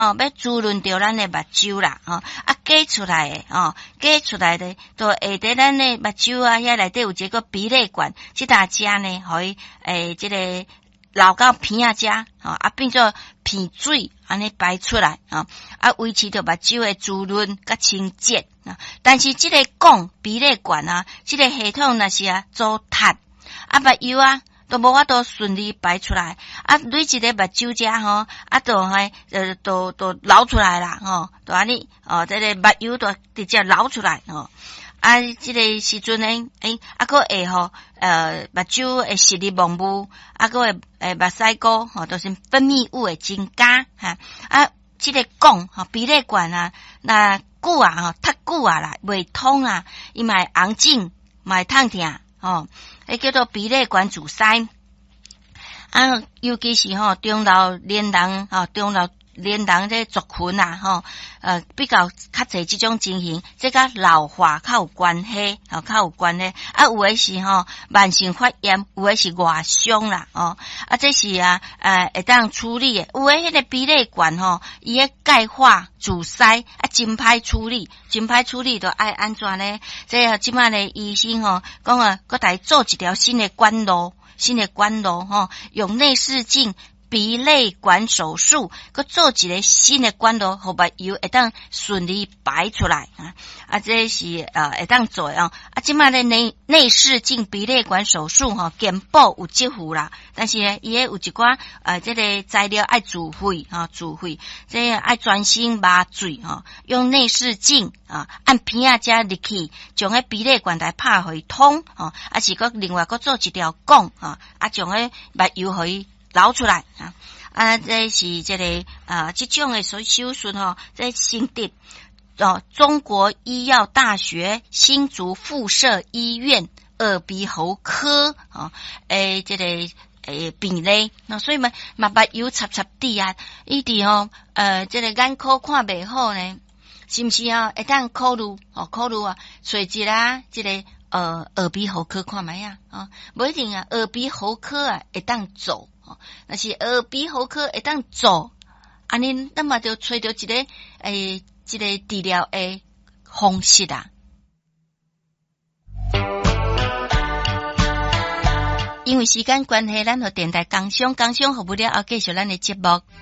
要滋润着咱的目睭啦，挤出来的，挤出来的，都下伫咱的目睭啊，遐内底有一个鼻泪管，这大家呢，可以这个流到鼻仔遮，变做鼻水安尼排出来，维持着目睭的滋润甲清洁。但是这个鼻泪管啊，这个系统若是阻塌，目睭啊都无法度顺利排出来，累一个目睭遮都流出来啦，都安尼，这个目睭都直接流出来，这个时阵呢，还会目睭会湿哩蒙雾，还会目屎膏，都是分泌物会增加，这个鼻泪管啊，那久啊，太久啊啦，未通啊，伊嘛会红肿，嘛会痛痛，叫做鼻泪管阻塞。尤其是中老年人，中老年人这族群啊，比较侪这种情形，这甲老化较有关系，较有关系。有的是慢性发炎，有的是外伤啦，这是会当处理的。有的迄个鼻泪管伊个钙化阻塞，真歹处理，真歹处理就爱安怎呢？这即摆的医生讲搁来做一条新的管路，用内视镜鼻泪管手术，佮做一个新的管路，互目睭会当顺利排出来这是会当做的即卖咧内视镜鼻泪管手术健保有支付啦，但是呢，伊有一寡这个材料爱自费这爱专心麻醉用内视镜按鼻仔遮入去，将迄鼻泪管来拍互伊通是佮另外佮做一条管将迄目睭互伊流出来这是这个这种的手术这新的中国医药大学新竹附设医院耳鼻喉科这个病例，所以嘛目睭插滴伊伫这个眼科看袂好呢，是毋是会当考虑找一个这个耳鼻喉科看卖无一定耳鼻喉科会当做。若是耳鼻喉科会当做，安尼那么就找到一个这个治疗的方式啦。因为时间关系，咱和电台工商服务了后，继续咱的节目。